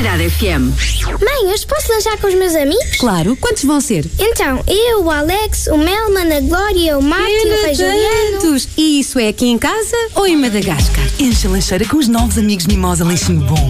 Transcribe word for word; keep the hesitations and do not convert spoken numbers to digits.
Comunidade F M. Mãe, hoje posso lanchar com os meus amigos? Claro, quantos vão ser? Então, eu, o Alex, o Melman, a Glória, o Marco e o Rei Juliano. Tantos! E isso é aqui em casa ou em Madagascar? Enche a lancheira com os novos amigos Mimosa Lanchinho Bom.